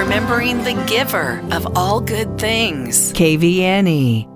remembering the giver of all good things. KVNE.